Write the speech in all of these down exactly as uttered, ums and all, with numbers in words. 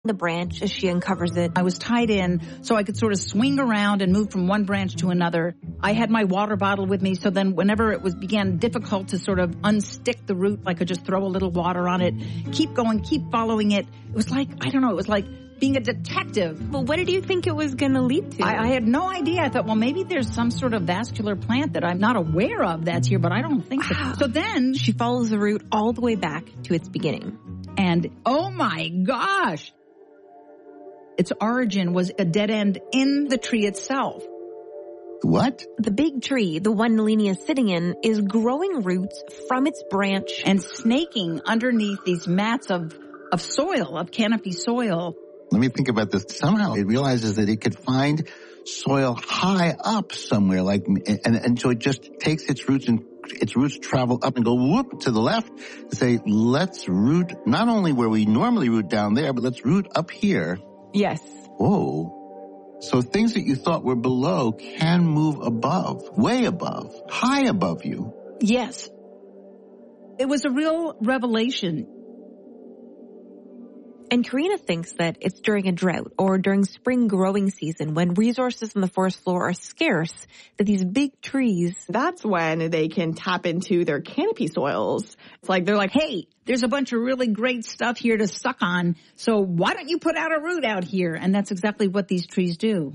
the branch as she uncovers it. I was tied in so I could sort of swing around and move from one branch to another. I had my water bottle with me, so then whenever it was began difficult to sort of unstick the root, I could just throw a little water on it, keep going, keep following it. It was like, I don't know, it was like being a detective. Well, what did you think it was going to lead to? I, I had no idea. I thought, well, maybe there's some sort of vascular plant that I'm not aware of that's here, but I don't think so. Wow. So then she follows the root all the way back to its beginning. And, oh my gosh, its origin was a dead end in the tree itself. What? The big tree, the one Nalini is sitting in, is growing roots from its branch and snaking underneath these mats of, of soil, of canopy soil. Let me think about this. Somehow it realizes that it could find soil high up somewhere, like, and, and so it just takes its roots and its roots travel up and go whoop to the left and say, let's root not only where we normally root down there, but let's root up here. Yes. Whoa. So things that you thought were below can move above, way above, high above you. Yes. It was a real revelation. And Karina thinks that it's during a drought or during spring growing season when resources on the forest floor are scarce that these big trees... That's when they can tap into their canopy soils. It's like they're like, hey, there's a bunch of really great stuff here to suck on, so why don't you put out a root out here? And that's exactly what these trees do.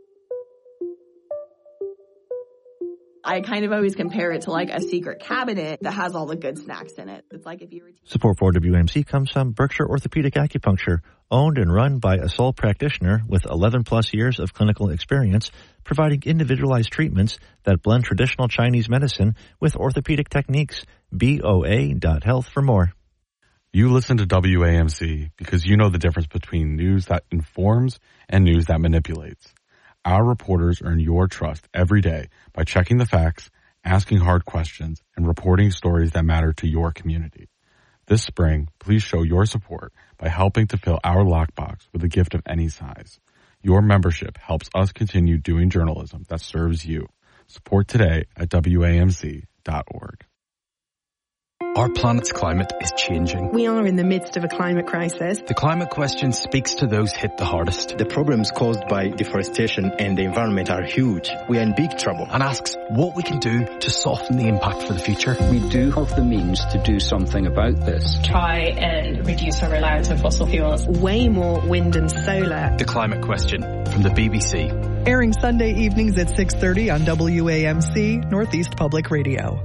I kind of always compare it to like a secret cabinet that has all the good snacks in it. It's like if you were... Support for W A M C comes from Berkshire Orthopedic Acupuncture, owned and run by a sole practitioner with eleven plus years of clinical experience, providing individualized treatments that blend traditional Chinese medicine with orthopedic techniques. B O A dot health for more. You listen to W A M C because you know the difference between news that informs and news that manipulates. Our reporters earn your trust every day by checking the facts, asking hard questions, and reporting stories that matter to your community. This spring, please show your support by helping to fill our lockbox with a gift of any size. Your membership helps us continue doing journalism that serves you. Support today at W A M C dot org. Our planet's climate is changing. We are in the midst of a climate crisis. The climate question speaks to those hit the hardest. The problems caused by deforestation and the environment are huge. We are in big trouble. And asks what we can do to soften the impact for the future. We do have the means to do something about this. Try and reduce our reliance on fossil fuels. Way more wind and solar. The climate question from the B B C. Airing Sunday evenings at six thirty on W A M C, Northeast Public Radio.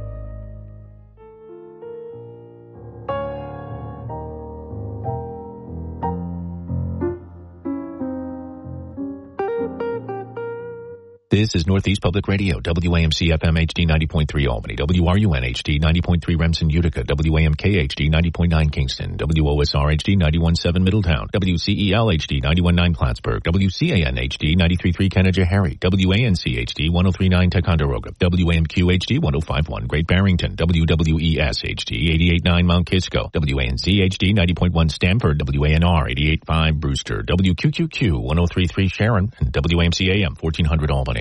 This is Northeast Public Radio, W A M C F M H D ninety point three Albany, W R U N H D ninety point three Remsen, Utica, W A M K H D ninety point nine Kingston, W O S R H D ninety-one point seven Middletown, W C E L H D ninety-one point nine Plattsburgh, W C A N H D ninety-three point three Canajoharie, W A N C H D one oh three point nine Ticonderoga, W A M Q H D one oh five point one Great Barrington, W W E S H D eighty-eight point nine Mount Kisco, W A N C H D ninety point one Stamford, W A N R eighty-eight point five Brewster, W Q Q Q one oh three point three Sharon, and W A M C A M fourteen hundred Albany.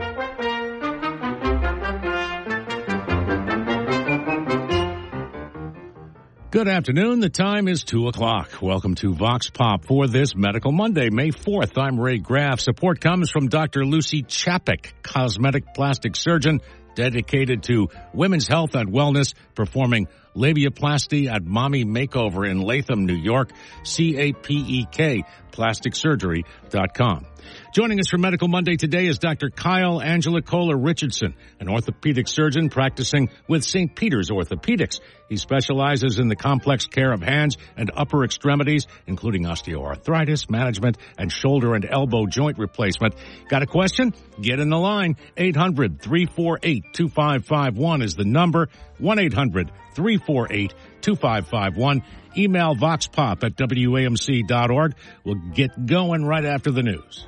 Good afternoon. The time is two o'clock. Welcome to Vox Pop for this Medical Monday, May fourth. I'm Ray Graff. Support comes from Doctor Lucy Chapek, cosmetic plastic surgeon dedicated to women's health and wellness, performing labiaplasty at Mommy Makeover in Latham, New York. C A P E K, plastic surgery dot com. Joining us for Medical Monday today is Doctor Kyle Angelicola Richardson, an orthopedic surgeon practicing with Saint Peter's Orthopedics. He specializes in the complex care of hands and upper extremities, including osteoarthritis management and shoulder and elbow joint replacement. Got a question? Get in the line. eight hundred, three four eight, two five five one is the number. one eight hundred, three four eight, two five five one. Email voxpop at W A M C dot org. We'll get going right after the news.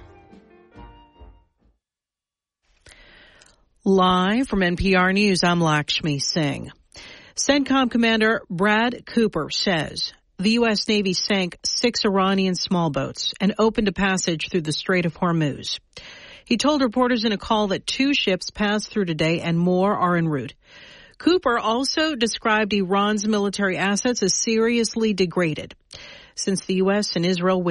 Live from N P R News, I'm Lakshmi Singh. CENTCOM Commander Brad Cooper says the U S. Navy sank six Iranian small boats and opened a passage through the Strait of Hormuz. He told reporters in a call that two ships passed through today and more are en route. Cooper also described Iran's military assets as seriously degraded. since the U S and Israel